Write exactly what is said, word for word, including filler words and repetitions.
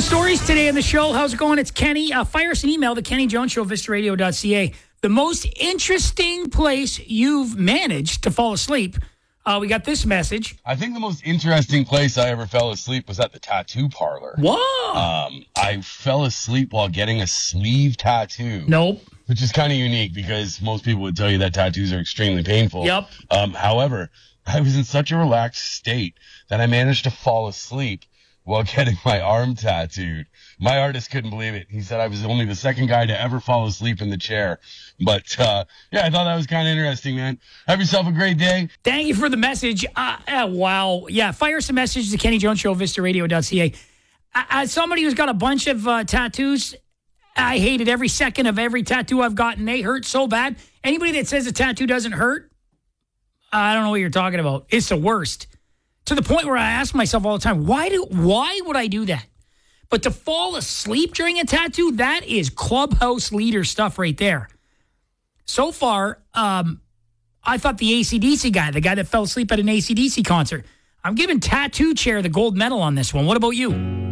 Stories today on the show. How's it going? It's Kenny. Uh, fire us an email, the Kenny Jones Show, vista radio dot c a. The most interesting place you've managed to fall asleep. Uh, we got this message. I think the most interesting place I ever fell asleep was at the tattoo parlor. Whoa! Um, I fell asleep while getting a sleeve tattoo. Nope. Which is kind of unique because most people would tell you that tattoos are extremely painful. Yep. Um, however, I was in such a relaxed state that I managed to fall asleep while getting my arm tattooed. My artist couldn't believe it. He said I was only the second guy to ever fall asleep in the chair. But, uh, yeah, I thought that was kind of interesting, man. Have yourself a great day. Thank you for the message. Uh, uh, wow. Yeah, fire us a message, the Kenny Jones Show, vista radio dot c a. Uh, as somebody who's got a bunch of uh, tattoos, I hated every second of every tattoo I've gotten. They hurt so bad. Anybody that says a tattoo doesn't hurt, I don't know what you're talking about. It's the worst. To the point where I ask myself all the time, why do why would I do that? But to fall asleep during a tattoo, that is clubhouse leader stuff right there. So far, um, I thought the A C D C guy, the guy that fell asleep at an A C D C concert, I'm giving Tattoo Chair the gold medal on this one. What about you?